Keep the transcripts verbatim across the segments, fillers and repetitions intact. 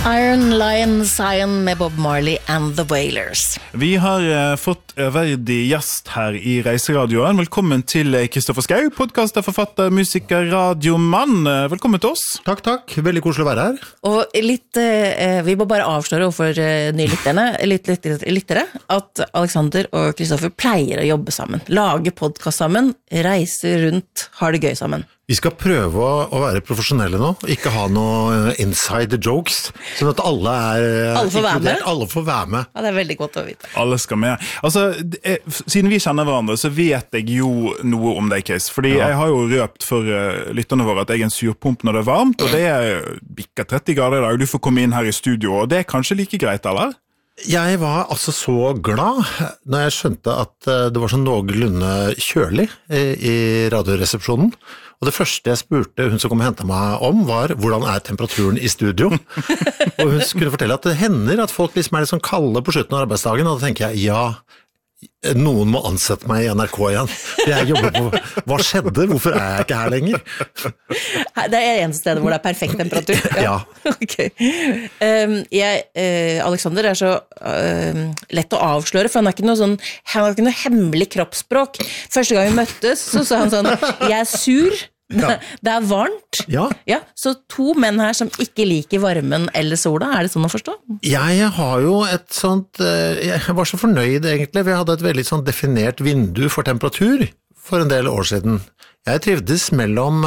Iron Lion Zion med Bob Marley and the Wailers. Vi har uh, fått verdig gjest her i Reiseradioen. Velkommen til Kristoffer Schau, podcaster, forfatter, musiker, radiomann. Velkommen til oss. Takk, takk. Veldig koselig å være her. Og litt, uh, vi må bare avsløre overfor uh, nye lytterne, litt, litt, litt lyttere, at Alexander og Kristoffer pleier å jobbe sammen. Lage podcast sammen, reise rundt, ha det gøy sammen. Vi skal prøve å, å være profesjonelle nå, ikke ha noe inside jokes, sånn at alle er alle får være med. Alle får være med. Ja, det er veldig godt å vite. Alle skal med. Altså, siden vi kjenner hverandre, så vet jeg jo noe om deg, Chris. Fordi ja. Jeg har jo røpt for uh, lytterne våre at jeg er en surpump når det er varmt, og det er bikker tretti grader i dag. Du får komme inn her i studio, og det er kanskje like greit, eller? Jeg var altså så glad når jeg skjønte at det var sånn noenlunde kjølig i, i radioresepsjonen. Og det første jeg spurte hun som kom og hentet meg om var hvordan er temperaturen i studio? Og hun skulle fortelle at det hender at folk liksom er litt sånn kalde på slutten av arbeidsdagen, og da tenker jeg, ja, noen må ansette meg i N R K igjen. Jeg jobber på, hva skjedde? Hvorfor er jeg ikke her lenger? Det er eneste stedet hvor det er perfekt temperatur. Ja. Ok. Um, jeg, uh, Alexander er så uh, lett å avsløre, for han har ikke noe sånn, han har ikke noe hemmelig kroppsspråk. Første gang vi møttes, så sa han sånn, jeg er sur, ja. Det er varmt. Ja. Ja, så to menn her som ikke liker varmen eller sola, er det sånn å forstå? Jeg har jo et sånt, jeg var så fornøyd egentlig, vi hadde et veldig sånn definert vindu for temperatur for en del år siden. Jeg trivdes mellom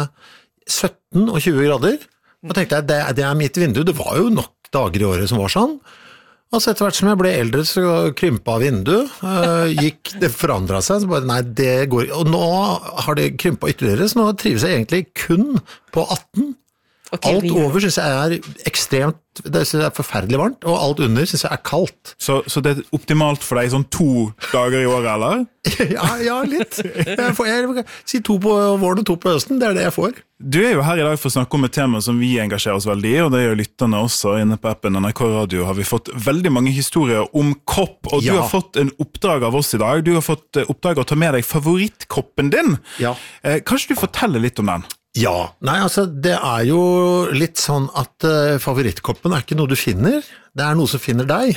sytten og tjue grader, og tenkte jeg, det, det er mitt vindu, det var jo nok dager i året som var sånn. Og så etter hvert som jeg ble eldre, så krympa vinduet, gikk, det forandret seg, så bare, nei, det går, og nå har det krympa ytterligere, så nå trives jeg egentlig kun på atten. Okay, alt over synes jeg er ekstremt, det synes jeg er forferdelig varmt, og alt under synes jeg er kaldt. Så, så det er optimalt for deg sånn to dager i året, eller? ja, ja, litt. Jeg får, jeg, si to på våren og to på høsten, det er det jeg får. Du er jo her i dag for å snakke om et tema som vi engasjerer oss veldig i, og det er jo lytterne også. Inne på appen N R K Radio har vi fått veldig mange historier om kopp, og ja. Du har fått en oppdrag av oss i dag. Du har fått oppdrag å ta med deg favorittkoppen din. Ja. Eh, kanskje du forteller litt om den? Ja, nei altså det er jo litt sånn at uh, favorittkoppen er ikke noe du finner, det er noe som finner deg.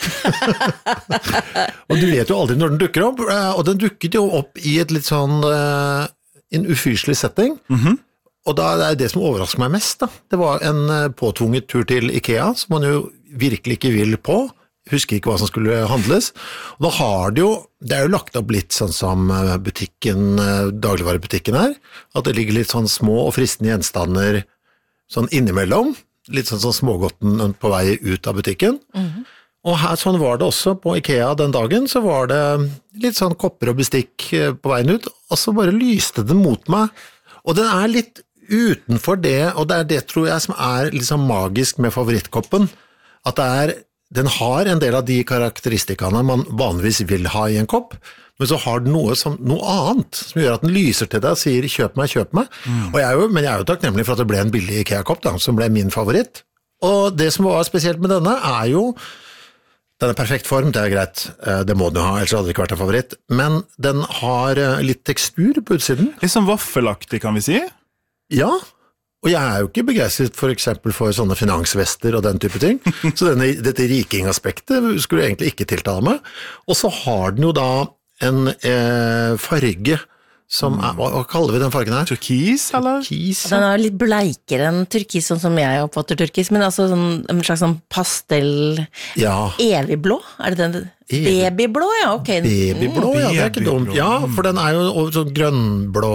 Og du vet jo aldri når den dukker opp, uh, og den dukket jo opp i et litt sånn, uh, en ufyselig setting, mm-hmm. og da er det som overrasker meg mest da. Det var en uh, påtvunget tur til IKEA, som man jo virkelig ikke vil på, husker ikke hva som skulle handles, og da har det jo, det er jo lagt opp litt sånn som butikken, dagligvarebutikken er, at det ligger litt sånn små og fristende gjenstander sånn innimellom, litt sånn, sånn smågodten på vei ut av butikken, mm-hmm. og her sånn var det også på IKEA den dagen, så var det litt sånn kopper og bestikk på veien ut, og så bare lyste den mot meg, og den er litt utenfor det, og det er det tror jeg som er litt sånn magisk med favorittkoppen, at det er den har en del av de karakteristikkene man vanligvis vil ha i en kopp, men så har den noe, som, noe annet som gjør at den lyser til deg og sier kjøp meg, kjøp meg. Mm. Og jeg er jo, men jeg er jo takknemlig for at det ble en billig IKEA-kopp da, som ble min favoritt. Og det som var spesielt med denne er jo, den er perfekt form, det er greit, det må den ha, ellers hadde det ikke vært en favoritt, men den har litt tekstur på utsiden. Litt sånn vaffelaktig kan vi si? Ja, og jeg er jo ikke begeistret for eksempel for sånne finansvester og den type ting, så denne, dette rikingaspektet skulle egentlig ikke tiltale meg. Og så har den jo da en eh, farge som er, hva, hva kaller vi den fargen her? Turkis, eller? Turkis. Den er litt bleikere enn turkis, sånn som jeg oppfatter turkis, men altså sånn, en slags sånn pastell, ja. Evig blå, er det den? Evig. Babyblå, ja, ok. Babyblå, ja, det er ikke dumt. Ja, for den er jo sånn grønnblå,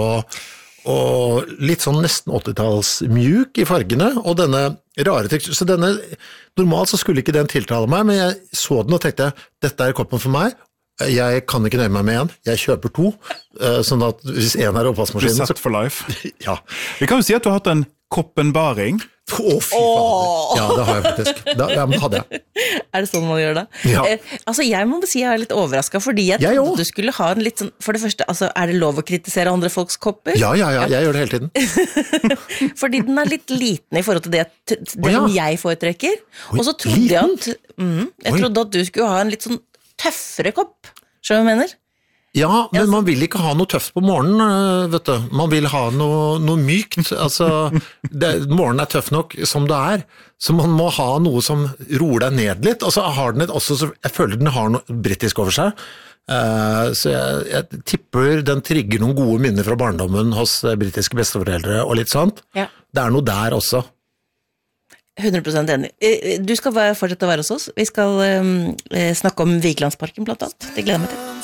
og litt sånn nesten åttitalls mjuk i fargene, og denne rare tekstur, så denne, normalt så skulle ikke den tiltale meg, men jeg så den og tenkte, dette er koppen for meg, jeg kan ikke nøye meg med en, jeg kjøper to, sånn at hvis en er oppvaskmaskinen... Du er set for life. Ja. Vi kan jo si at du har hatt en koppenbaring. Å, oh, fy faen. Ja, det har jeg faktisk. Da, ja, men hadde jeg. Er det sånn man gjør det? Ja. Eh, altså, jeg må si jeg er litt overrasket, fordi jeg, jeg trodde du skulle ha en litt sånn, for det første, altså, er det lov å kritisere andre folks kopper? Ja, ja, ja, jeg gjør det hele tiden. Fordi den er litt liten i forhold til det, det oh, ja. som jeg foretrekker. Og så trodde jeg at, mm, jeg trodde at du skulle ha en litt sånn tøffere kopp, skjønner du hva jeg mener? Ja, men man vil ikke ha noe tøft på morgenen, vet du. Man vil ha noe, noe mykt. Altså, det, morgenen er tøff nok som det er, så man må ha noe som roer deg ned litt. Og så har den et også, jeg føler den har noe britisk over seg. Uh, så jeg, jeg tipper den trigger noen gode minner fra barndommen hos britiske besteforeldre og litt sånt. Ja. Det er noe der også. hundre prosent enig. Du skal fortsette å være hos oss. Vi skal um, snakke om Vigelandsparken blant annet. Det gleder jeg meg til.